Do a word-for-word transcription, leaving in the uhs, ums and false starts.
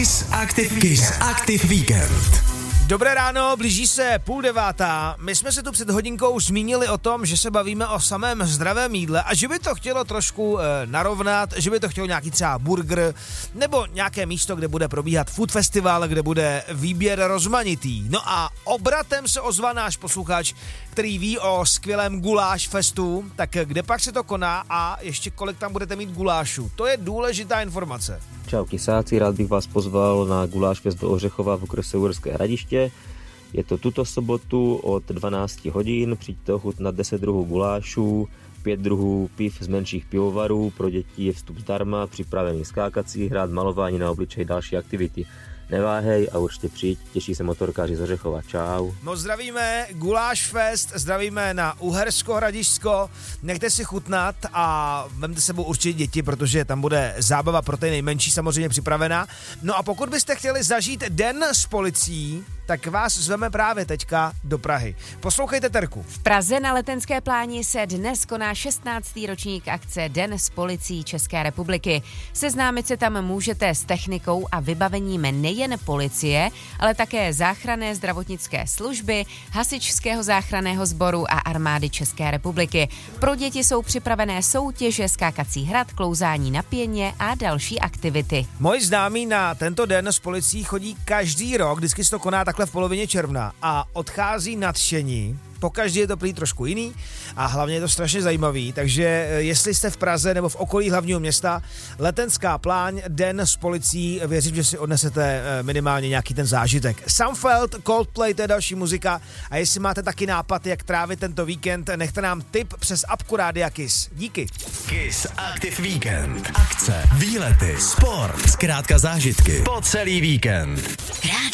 Kiss Active, Kiss Active Weekend. Dobré ráno, blíží se půl devátá. My jsme se tu před hodinkou zmínili o tom, že se bavíme o samém zdravém jídle a že by to chtělo trošku e, narovnat, že by to chtělo nějaký třeba burger nebo nějaké místo, kde bude probíhat food festival, kde bude výběr rozmanitý. No a obratem se ozval náš posluchač, který ví o skvělém guláš festu, tak kde pak se to koná a ještě kolik tam budete mít gulášů. To je důležitá informace. Čau kisáci, rád bych vás pozval na Guláš fest do Ořechova v okrese Uherské Hradiště. Je to tuto sobotu od dvanáct hodin, přijďte ochutnat deset druhů gulášů, pět druhů piv z menších pivovarů, pro děti je vstup zdarma, připravený skákací, hrát, malování na obličej, další aktivity. Neváhej a určitě přijď, těší se motorkáři z Ořechova. Čau. Moc zdravíme, Guláš fest, zdravíme na Uhersko Hradišťsko, nechte si chutnat a vemte sebou určitě děti, protože tam bude zábava pro ty nejmenší samozřejmě připravená. No a pokud byste chtěli zažít den s policií, tak vás zveme právě teďka do Prahy. Poslouchejte Terku. V Praze na Letenské pláni se dnes koná šestnáctý ročník akce Den s policií České republiky. Seznámit se tam můžete s technikou a vybavením nejen policie, ale také záchranné zdravotnické služby, hasičského záchranného sboru a armády České republiky. Pro děti jsou připravené soutěže, skákací hrad, klouzání na pěně a další aktivity. Moji známí na tento den s policií chodí každý rok, vždycky se to koná takhle v polovině června a odchází nadšení. Pokaždý je to prý trošku jiný a hlavně je to strašně zajímavý, takže jestli jste v Praze nebo v okolí hlavního města, Letenská pláň, den s policií, věřím, že si odnesete minimálně nějaký ten zážitek. Sunfeld, Coldplay, to je další muzika a jestli máte taky nápad, jak trávit tento víkend, nechte nám tip přes apku Rádia Kiss. Díky. Kiss Active Weekend. Akce, výlety, sport, zkrátka zážitky po celý víkend.